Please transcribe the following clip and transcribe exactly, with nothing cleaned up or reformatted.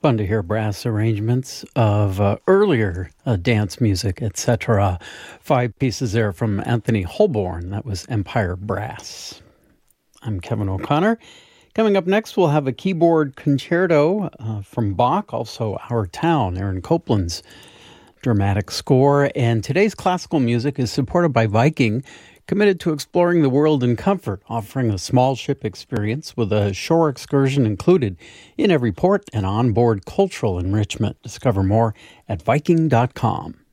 Fun to hear brass arrangements of uh, earlier uh, dance music, et cetera. Five pieces there from Anthony Holborn. That was Empire Brass. I'm Kevin O'Connor. Coming up next, we'll have a keyboard concerto uh, from Bach, also Our Town, Aaron Copland's dramatic score. And today's classical music is supported by Viking, committed to exploring the world in comfort, offering a small ship experience with a shore excursion included in every port and onboard cultural enrichment. Discover more at Viking dot com.